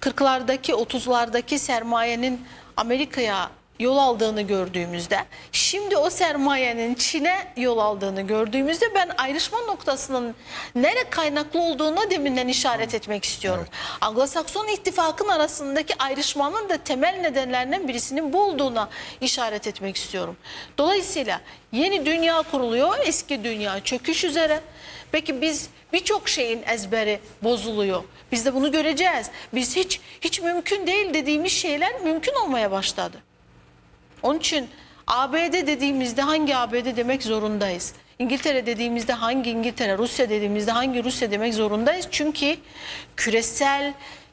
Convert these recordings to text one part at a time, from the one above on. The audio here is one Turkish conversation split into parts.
40'lardaki 30'lardaki sermayenin Amerika'ya yol aldığını gördüğümüzde, şimdi o sermayenin Çin'e yol aldığını gördüğümüzde ben ayrışma noktasının nere kaynaklı olduğuna deminden işaret etmek istiyorum. Evet. Anglo-Sakson ittifakın arasındaki ayrışmanın da temel nedenlerinden birisinin bu olduğuna işaret etmek istiyorum. Dolayısıyla yeni dünya kuruluyor, eski dünya çöküş üzere. Peki biz birçok şeyin ezberi bozuluyor. Biz de bunu göreceğiz. Biz hiç mümkün değil dediğimiz şeyler mümkün olmaya başladı. Onun için ABD dediğimizde hangi ABD demek zorundayız. İngiltere dediğimizde hangi İngiltere, Rusya dediğimizde hangi Rusya demek zorundayız. Çünkü küresel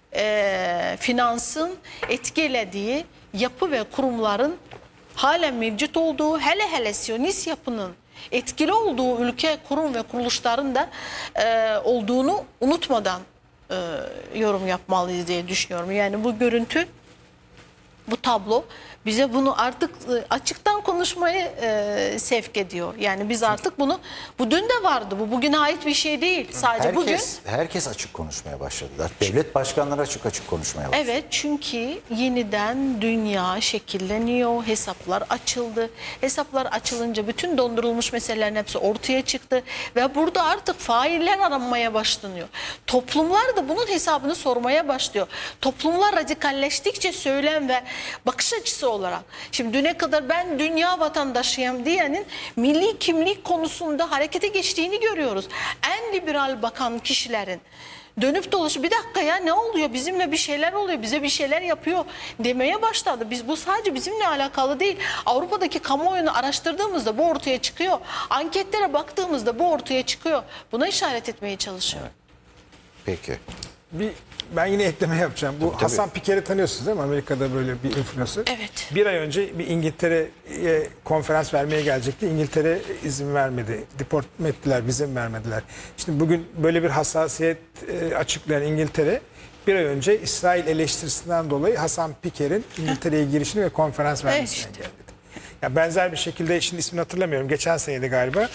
finansın etkilediği yapı ve kurumların halen mevcut olduğu, hele Siyonist yapının etkili olduğu ülke, kurum ve kuruluşların da olduğunu unutmadan yorum yapmalıyız diye düşünüyorum. Yani bu görüntü, bu tablo bize bunu artık açıktan konuşmayı sevk ediyor. Yani biz artık bunu, bu dün de vardı, bu bugüne ait bir şey değil. Sadece bugün. Herkes açık konuşmaya başladılar. Devlet başkanları açık konuşmaya başladı. Evet, çünkü yeniden dünya şekilleniyor, hesaplar açıldı. Hesaplar açılınca bütün dondurulmuş meselelerin hepsi ortaya çıktı. Ve burada artık failler aranmaya başlanıyor. Toplumlar da bunun hesabını sormaya başlıyor. Toplumlar radikalleştikçe söylem ve bakış açısı olarak. Şimdi düne kadar ben dünya vatandaşıyım diyenin milli kimlik konusunda harekete geçtiğini görüyoruz. En liberal bakan kişilerin dönüp dolaşıp bir dakika ya ne oluyor, bizimle bir şeyler oluyor, bize bir şeyler yapıyor demeye başladı. Bu sadece bizimle alakalı değil. Avrupa'daki kamuoyunu araştırdığımızda bu ortaya çıkıyor. Anketlere baktığımızda bu ortaya çıkıyor. Buna işaret etmeye çalışıyor. Evet. Peki. Ben yine ekleme yapacağım. Bu Tabii. Hasan Piker'i tanıyorsunuz değil mi? Amerika'da böyle bir influencer. Evet. Bir ay önce bir İngiltere'ye konferans vermeye gelecekti. İngiltere izin vermedi. Deport ettiler, izin vermediler. Şimdi bugün böyle bir hassasiyet açıklayan İngiltere bir ay önce İsrail eleştirisinden dolayı Hasan Piker'in İngiltere'ye girişini ve konferans vermesini engelledi. Ya benzer bir şekilde, şimdi ismini hatırlamıyorum, geçen seneydi galiba.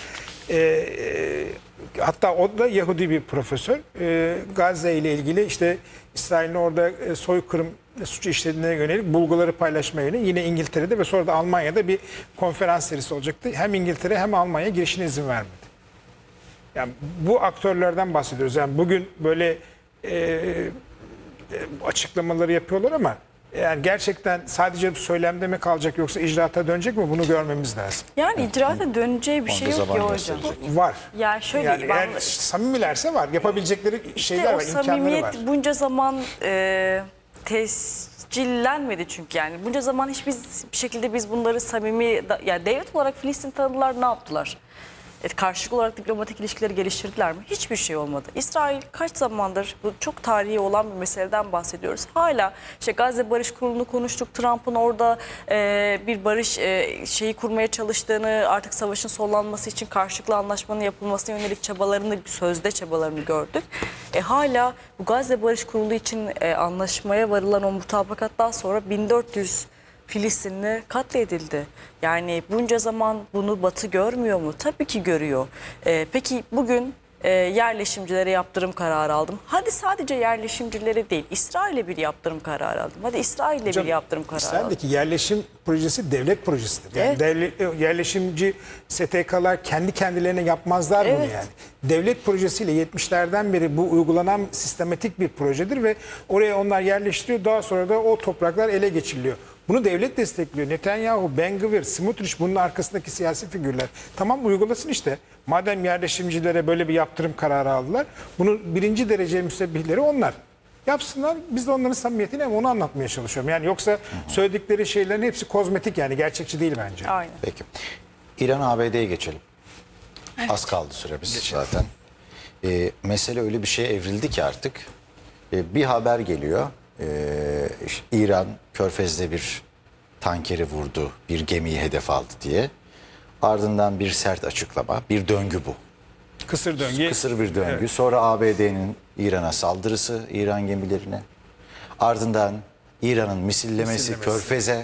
Hatta o da Yahudi bir profesör. Gazze ile ilgili işte İsrail'in orada soykırım suçu işlediğine yönelik bulguları paylaşmaya yönelik yine İngiltere'de ve sonra da Almanya'da bir konferans serisi olacaktı. Hem İngiltere hem Almanya girişine izin vermedi. Yani bu aktörlerden bahsediyoruz. Yani bugün böyle açıklamaları yapıyorlar ama yani gerçekten sadece söylemde mi kalacak yoksa icraata dönecek mi, bunu görmemiz lazım. Yani icraata döneceği bir şey yok ya hocam. Var. Yani şöyle Yani eğer samimilerse var. Yapabilecekleri şeyler var, imkanları samimiyet var. bunca zaman tescillenmedi çünkü yani. Bunca zaman hiçbir şekilde biz bunları samimi, yani devlet olarak Filistin tanıdılar, ne yaptılar? Karşılıklı olarak diplomatik ilişkileri geliştirdiler mi? Hiçbir şey olmadı. İsrail kaç zamandır, bu çok tarihi olan bir meseleden bahsediyoruz. Hala işte Gazze Barış Kurulu'nu konuştuk. Trump'ın orada bir barış şeyi kurmaya çalıştığını, artık savaşın sonlanması için karşılıklı anlaşmanın yapılmasına yönelik çabalarını, sözde çabalarını gördük. Hala bu Gazze Barış Kurulu için anlaşmaya varılan o mutabakattan sonra 1400 Filistinli katledildi. Yani bunca zaman bunu Batı görmüyor mu? Tabii ki görüyor. Peki bugün yerleşimcilere yaptırım kararı aldım. Hadi sadece yerleşimcilere değil, İsrail'e bir yaptırım kararı aldım. Hadi İsrail'e bir yaptırım kararı aldım. İsrail'deki yerleşim projesi devlet projesidir. Yani Evet. yerleşimci STK'lar kendi kendilerine yapmazlar bunu Evet. yani. Devlet projesiyle 70'lerden beri bu uygulanan sistematik bir projedir ve oraya onlar yerleştiriyor. Daha sonra da o topraklar ele geçiriliyor. Bunu devlet destekliyor. Netanyahu, Ben-Gvir, Smotrich, bunun arkasındaki siyasi figürler. Tamam, uygulasın işte. Madem yerleşimcilere böyle bir yaptırım kararı aldılar, bunun birinci derece müsebbihleri onlar. Yapsınlar, biz de onların samimiyetini hem onu anlatmaya çalışıyorum. Yani yoksa söyledikleri şeylerin hepsi kozmetik, yani gerçekçi değil bence. Aynen. Peki. İran ABD'ye geçelim. Evet. Az kaldı süremiz zaten. Mesele öyle bir şeye evrildi ki artık bir haber geliyor. İşte İran Körfez'de bir tankeri vurdu, bir gemiyi hedef aldı diye. Ardından bir sert açıklama, bir döngü bu. Kısır döngü. Kısır bir döngü. Evet. Sonra ABD'nin İran'a saldırısı, İran gemilerine. Ardından İran'ın misillemesi Körfez'e.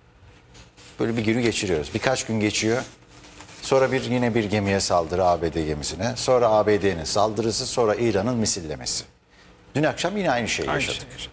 Böyle bir günü geçiriyoruz. Birkaç gün geçiyor. Sonra yine bir gemiye saldırı, ABD gemisine. Sonra ABD'nin saldırısı, sonra İran'ın misillemesi. Dün akşam yine aynı şeyi yaşadık.